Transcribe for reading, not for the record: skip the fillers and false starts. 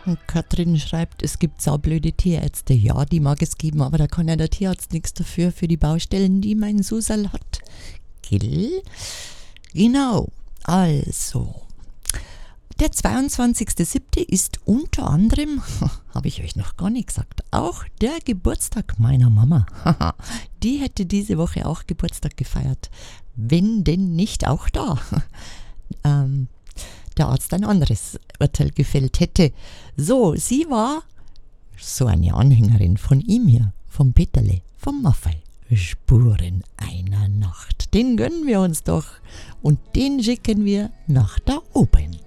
Und Katrin schreibt, es gibt saublöde Tierärzte. Ja, die mag es geben, aber da kann ja der Tierarzt nichts dafür für die Baustellen, die mein Susal hat. Gell? Genau. Also, der 22.07. ist unter anderem, habe ich euch noch gar nicht gesagt, auch der Geburtstag meiner Mama. Die hätte diese Woche auch Geburtstag gefeiert, wenn denn nicht auch da der Arzt ein anderes Urteil gefällt hätte. So, sie war so eine Anhängerin von ihm hier, vom Peterle, vom Maffei. Spuren einer Nacht. Den gönnen wir uns doch und den schicken wir nach da oben.